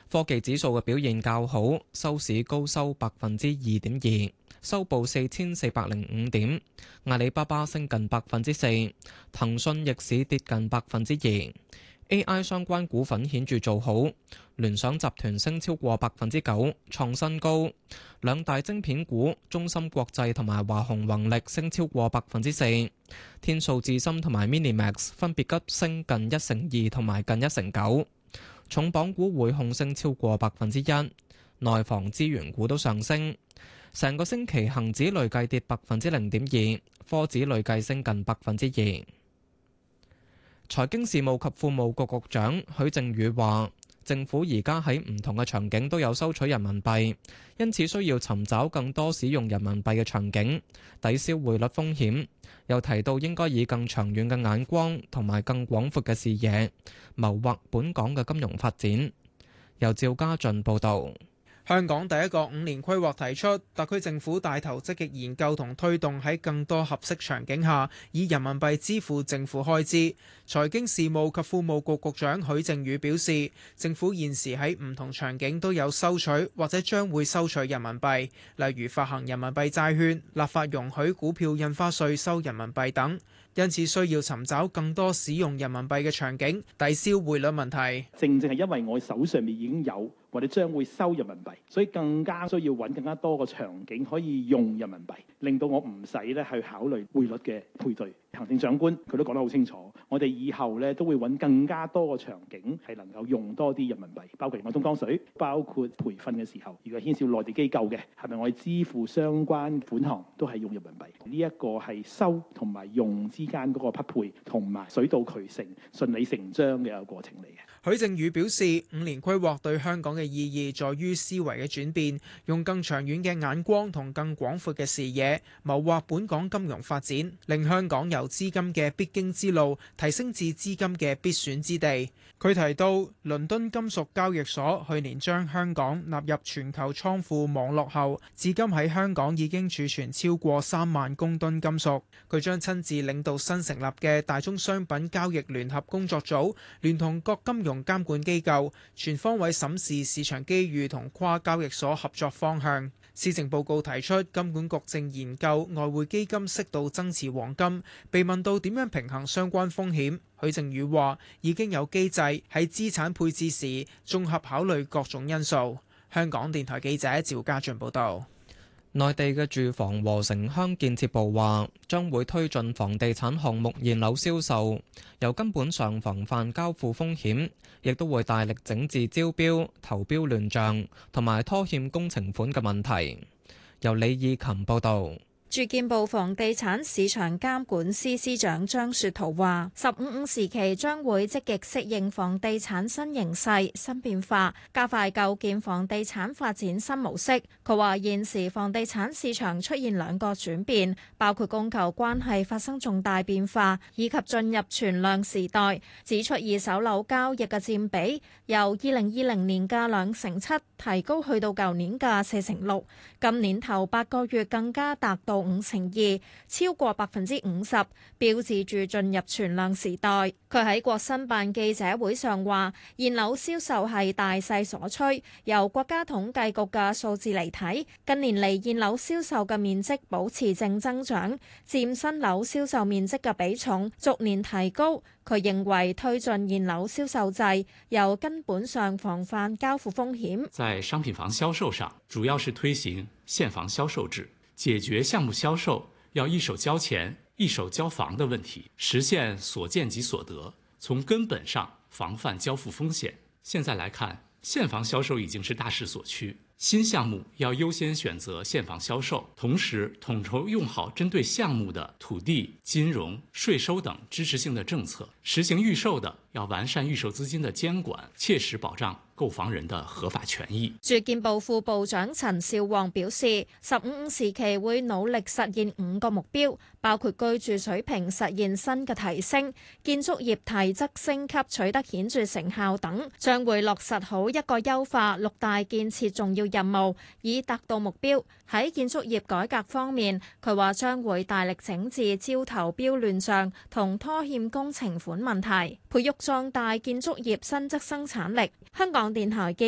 科技指數嘅表現較好，收市高收2.2%，收報4405點。阿里巴巴升近4%，騰訊逆市跌近2%。AI 相關股份顯著做好，聯想集團升超過9%，創新高。兩大晶片股中芯國際同埋華虹宏力升超過4%，天數智深同埋 Minimax 分別急升近1%2同埋近1%9。重磅股匯控升超過1%，內房資源股都上升。成個星期恒指累計跌0.2%，科指累計升近2%。財經事務及庫務局局長許正宇話，政府而家喺唔同嘅場景都有收取人民幣，因此需要尋找更多使用人民幣嘅場景，抵消匯率風險。又提到應該以更長遠嘅眼光同埋更廣闊嘅視野，謀劃本港嘅金融發展。由趙家俊報導。 香港第一個5年規劃提出，特區政府帶頭積極研究同推動喺更多合適場景下，以人民幣支付政府開支。財經事務及庫務局局長許正宇表示，政府現時喺唔同場景都有收取或者將會收取人民幣，例如發行人民幣債券、立法容許股票印花稅收人民幣等。因此需要尋找更多使用人民幣嘅場景，抵消匯率問題。 正係因為我手上面已經有或者將會收人民幣，所以更加需要揾更加多個場景可以用人民幣，令到我唔使咧去考慮匯率嘅配對。行政長官佢都講得好清楚，我哋以後咧都會揾更加多個場景係能夠用多啲人民幣，包括用東江水，包括培訓嘅時候，如果牽涉內地機構嘅，係咪我哋支付相關款項都係用人民幣？呢一個係收同埋用之間嗰個匹配同埋水到渠成、順理成章嘅一個過程嚟嘅。 許正宇表示，5年規劃對香港嘅意義在於思維嘅轉變，用更長遠嘅眼光同更廣闊嘅視野，謀劃本港金融發展，令香港由資金嘅必經之路提升至資金嘅必選之地。佢提到，倫敦金屬交易所去年將香港納入全球倉庫網絡後，至今喺香港已經儲存超過3萬公噸金屬。佢將親自領導新成立嘅大宗商品交易聯合工作組，聯同各金融監管機構，全方位審視市場機遇同跨交易所合作方向。施政報告提出，金管局正研究外匯基金適度增持黃金。被問到點樣平衡相關風險，許正宇話已經有機制喺資產配置時綜合考慮各種因素。香港電台記者趙家俊報道。 內地嘅住房和城鄉建設部話，將會推進房地產項目現樓銷售，由根本上防範交付風險，亦都會大力整治招標、投標亂象同埋拖欠工程款嘅問題。由李義琴報導。 住建部房地產市場監管司司長張雪濤話，15時期將會積極適應房地產新形勢、新變化，加快構建房地產發展新模式。佢話現時房地產市場出現2個轉變，包括供求關係發生重大變化，以及進入存量時代。指出二手樓交易嘅佔比由2020年嘅2成7提高去到舊年嘅4成6，今年頭8個月更加達到5成2，超過50%，標誌住進入存量時代。佢喺國新辦記者會上話，現樓銷售係大勢所趨，由國家統計局嘅數字嚟睇，近年嚟現樓銷售嘅面積保持正增長，佔新樓銷售面積嘅比重逐年提高。佢認為推進現樓銷售制，由根本上防範交付風險。 在商品房銷售上，主要是推行現房銷售制，解決項目銷售要一手交錢一手交房的問題，實現所見即所得，從根本上防範交付風險。現在來看，現房銷售已經是大勢所趨，新項目要優先選擇現房銷售，同時統籌用好針對項目的土地、金融、稅收等支持性的政策，實行預售的要完善預售資金的監管，切實保障購房人的合法權益。 住建部副部長陳少旺表示，15時期會努力實現5個目標，包括居住水平實現新嘅提升、建築業體質升級取得顯著成效等，將會落實好一個優化6大建設重要任務，以達到目標。喺建築業改革方面，佢話將會大力整治招投標亂象同拖欠工程款問題，培育壯大建築業新質生產力。香港電台記